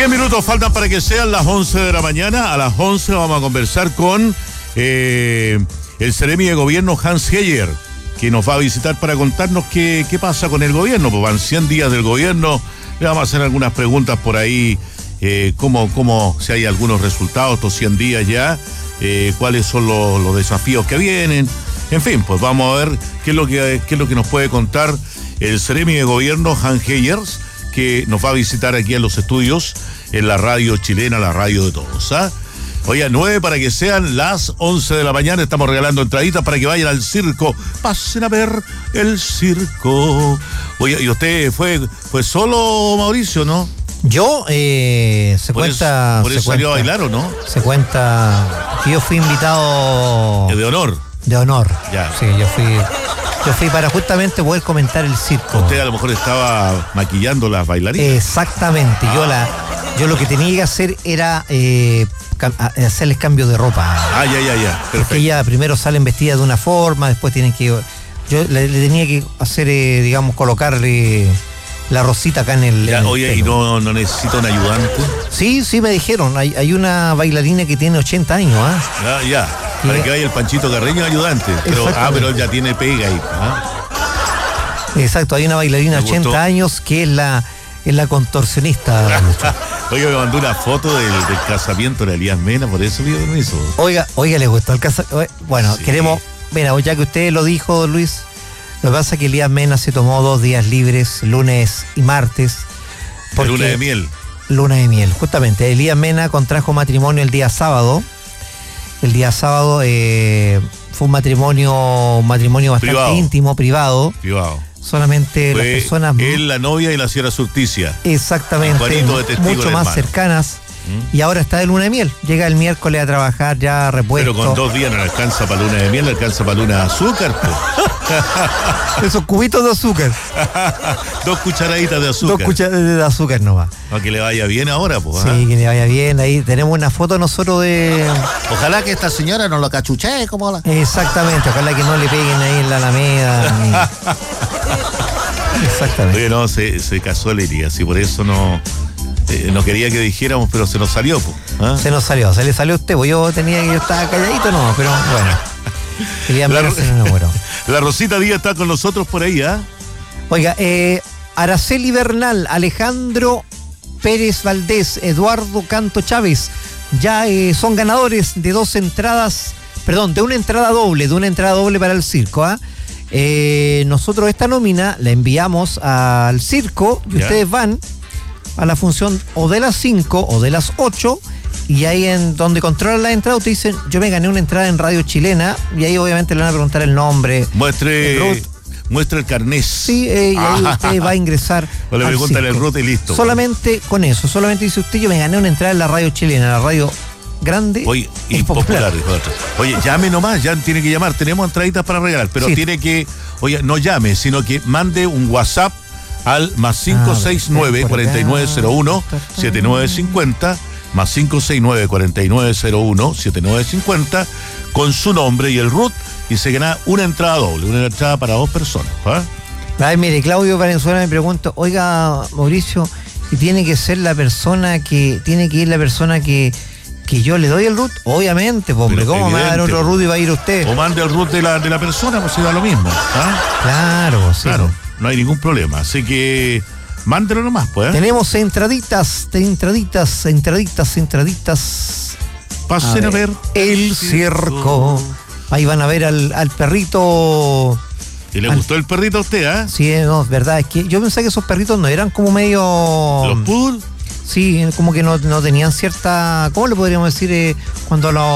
10 minutos faltan para que sean las 11 de la mañana. A las 11 vamos a conversar con el Seremi de Gobierno, Hans Heyer, que nos va a visitar para contarnos qué pasa con el gobierno. Pues van 100 días del gobierno. Le vamos a hacer algunas preguntas por ahí, cómo si hay algunos resultados estos 100 días ya, cuáles son los desafíos que vienen. En fin, pues vamos a ver qué es lo que nos puede contar el Seremi de Gobierno, Hans Heyer, que nos va a visitar aquí en los estudios, en la radio chilena, la radio de todos, ¿ah? Oye, 9 para que sean las 11 de la mañana, estamos regalando entraditas para que vayan al circo. Pasen a ver el circo. Oye, ¿y usted fue solo, Mauricio, no? Yo, por eso salió a bailar, ¿o no? Se cuenta que yo fui invitado... De honor. De honor. Ya. Sí, yo fui para justamente poder comentar el circo. Usted a lo mejor estaba maquillando las bailarinas. Exactamente. Yo lo que tenía que hacer era hacerles cambio de ropa. Ya. Perfecto. Porque ellas primero salen vestidas de una forma, después tienen que... Yo le tenía que hacer, colocarle la rosita acá en el... Oye, ¿y no necesita un ayudante? Sí, me dijeron. Hay una bailarina que tiene 80 años, ¿ah? Ya. Para que vaya el Panchito Carreño ayudante. Pero él ya tiene pega ahí. Exacto, hay una bailarina de 80 años que es la contorsionista. Oiga, me mandó una foto del casamiento de Elías Mena, por eso pido permiso. Oiga, ¿le gustó el casamiento? Bueno, sí. Queremos... Mira, ya que usted lo dijo, don Luis, lo que pasa es que Elías Mena se tomó 2 días libres, lunes y martes. Luna de miel. Luna de miel, justamente. Elías Mena contrajo matrimonio el día sábado. El día sábado fue un matrimonio bastante privado. Íntimo, privado. Solamente las personas... Él, la novia y la señora Surticia. Exactamente. Mucho más cercanas. Y ahora está de luna de miel. Llega el miércoles a trabajar ya repuesto. Pero con 2 días no le alcanza para luna de miel, le alcanza para luna de azúcar. Esos cubitos de azúcar. 2 cucharaditas de azúcar. 2 cucharadas de azúcar nomás. Para que le vaya bien ahora, pues. Sí, que le vaya bien. Ahí tenemos una foto nosotros de... Ojalá que esta señora no lo cachuchee como la... Exactamente, ojalá que no le peguen ahí en la Alameda. Exactamente. Oye, no, se casó Elías y por eso no quería que dijéramos, pero se nos salió, pues. Se nos salió, se le salió a usted, pues yo estaba calladito, no, pero bueno. Se enamoró. La Rosita Díaz está con nosotros por ahí, ¿ah? Oiga, Araceli Bernal, Alejandro Pérez Valdés, Eduardo Canto Chávez, ya son ganadores de 2 entradas, de una entrada doble para el circo, ¿ah? Nosotros esta nómina la enviamos al circo y ustedes van a la función o de las 5 o de las 8 y ahí en donde controlan la entrada ustedes dicen, yo me gané una entrada en Radio Chilena y ahí obviamente le van a preguntar el nombre. Muestre el carnet. Sí, y ahí usted va a ingresar. O le preguntan el root y listo. Solamente con eso, solamente dice usted, yo me gané una entrada en la Radio Chilena, la radio grande y popular. Oye, llame nomás, ya tiene que llamar, tenemos entraditas para regalar, pero tiene que, no llame, sino que mande un WhatsApp al +569 4901 7950, +569 4901 7950, con su nombre y el root, y se gana una entrada doble, una entrada para 2 personas. Ay, mire, Claudio Valenzuela me pregunta, oiga, Mauricio, y tiene que ir la persona que yo le doy el root, obviamente, hombre, ¿cómo me va a dar otro root y va a ir usted? O mande el root de la persona, pues se da lo mismo. Claro, sí. Claro, no hay ningún problema, así que mándelo nomás, pues. Tenemos entraditas. Pasen a ver el circo. Ahí van a ver al perrito. ¿Y le gustó el perrito a usted, ah? Sí, no, es verdad, es que yo pensé que esos perritos no eran como medio... ¿Los poodle? Sí, como que no tenían cierta... ¿Cómo le podríamos decir cuando los